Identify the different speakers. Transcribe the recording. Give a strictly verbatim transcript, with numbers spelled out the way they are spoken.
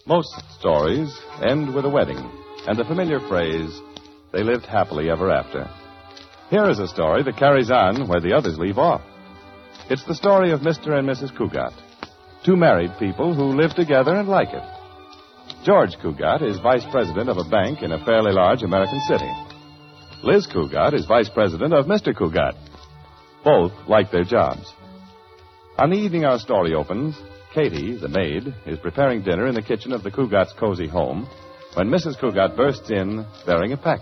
Speaker 1: Most stories end with a wedding and the familiar phrase, they lived happily ever after. Here is a story that carries on where the others leave off. It's the story of Mister and Missus Cugat, two married people who live together and like it. George Cugat is vice president of a bank in a fairly large American city. Liz Cugat is vice president of Mister Cugat. Both like their jobs. On the evening our story opens, Katie, the maid, is preparing dinner in the kitchen of the Cugats' cozy home when Missus Cugat bursts in bearing a package.